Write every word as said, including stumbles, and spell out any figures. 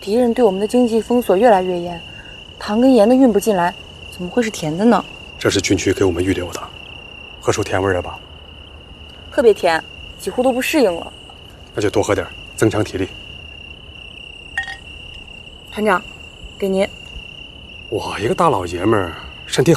敌人对我们的经济封锁越来越严，糖跟盐都运不进来，怎么会是甜的呢？ 这是军区给我们预留的，喝出甜味了吧？ 特别甜，几乎都不适应了。 那就多喝点，增强体力。 团长，给您。 我一个大老爷们儿，身体好。